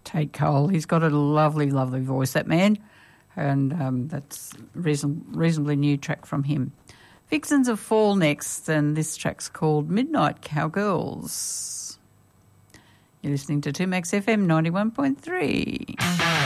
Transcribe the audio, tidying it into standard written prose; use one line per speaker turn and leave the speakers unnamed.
Tate Cole. He's got a lovely, lovely voice, that man, and that's reasonably new track from him. Vixens of Fall next, and this track's called Midnight Cowgirls. You're listening to 2Max FM 91.3.